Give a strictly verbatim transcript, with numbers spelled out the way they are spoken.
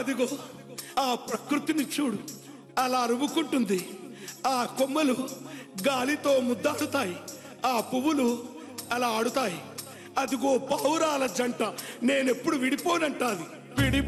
అదిగో ఆ ప్రకృతిని చూడు, అలా అరువుకుంటుంది. ఆ కొమ్మలు గాలితో ముద్దాడుతాయి, ఆ పువ్వులు అలా ఆడుతాయి. అదిగో పావురాల జంట నేనెప్పుడు విడిపోనంటాది. విడి